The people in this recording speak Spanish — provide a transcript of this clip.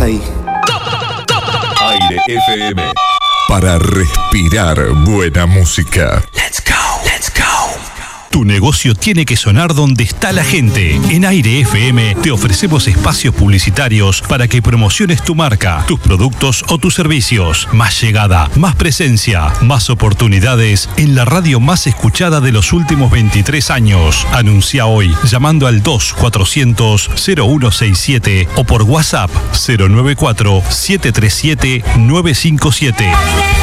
hasta ahí. Aire FM. Para respirar buena música. Let's go, let's go. Tu negocio tiene que sonar donde está la gente. En Aire FM te ofrecemos espacios publicitarios para que promociones tu marca, tus productos o tus servicios. Más llegada, más presencia, más oportunidades en la radio más escuchada de los últimos 23 años. Anuncia hoy llamando al 2400-0167 o por WhatsApp 094-737-957.